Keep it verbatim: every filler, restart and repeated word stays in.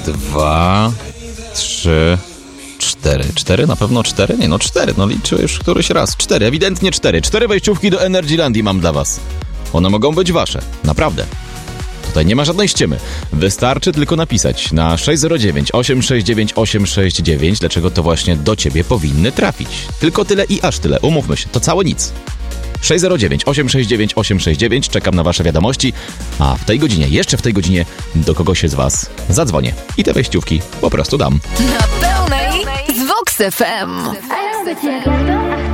dwa, trzy, cztery. Cztery? Na pewno cztery? Nie, no cztery. No liczę już któryś raz. Cztery, ewidentnie cztery. Cztery wejściówki do Energylandii mam dla was. One mogą być wasze. Naprawdę. Tutaj nie ma żadnej ściemy. Wystarczy tylko napisać na sześć zero dziewięć osiem sześć dziewięć osiem sześć dziewięć, dlaczego to właśnie do ciebie powinny trafić. Tylko tyle i aż tyle. Umówmy się, to całe nic. sześć zero dziewięć osiem sześć dziewięć osiem sześć dziewięć. Czekam na wasze wiadomości, a w tej godzinie, jeszcze w tej godzinie, do kogoś z was zadzwonię i te wejściówki po prostu dam. Na pełnej z Vox F M.